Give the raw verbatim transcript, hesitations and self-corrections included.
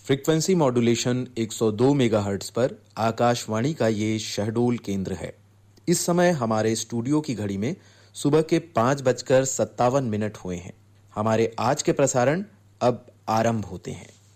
Frequency modulation एक सौ दो मेगाहर्ट्ज पर आकाशवाणी का ये शहडोल केंद्र है। इस समय हमारे स्टूडियो की घड़ी में सुबह के पाँच बजकर सत्तावन मिनट हुए हैं। हमारे आज के प्रसारण अब आरंभ होते हैं।